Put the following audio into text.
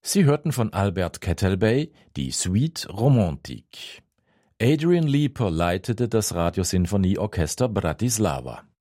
Sie hörten von Albert Kettelbey die Suite Romantique. Adrian Leeper leitete das Radiosinfonieorchester Bratislava.